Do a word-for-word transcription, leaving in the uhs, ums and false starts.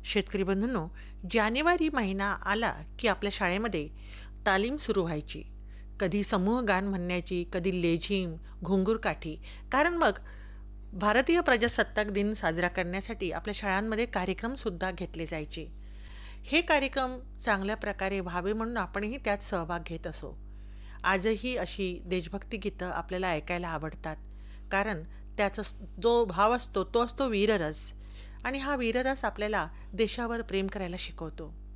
शेतकरी बंधूंनो, जानेवारी महिना आला की आपल्या शाळेमध्ये तालीम सुरू व्हायची. कधी समूह गान म्हणण्याची, कधी लेझिम, घुंगूर काठी. कारण मग भारतीय प्रजासत्ताक दिन साजरा करण्यासाठी आपल्या शाळांमध्ये कार्यक्रमसुद्धा घेतले जायचे. हे कार्यक्रम चांगल्या प्रकारे व्हावे म्हणून आपणही त्यात सहभाग घेत असो. आजही अशी देशभक्ती गीतं आपल्याला ऐकायला आवडतात. कारण त्याचा स- जो भाव असतो तो असतो वीररस. आणि हा वीररस आपल्याला देशावर प्रेम करायला शिकवतो.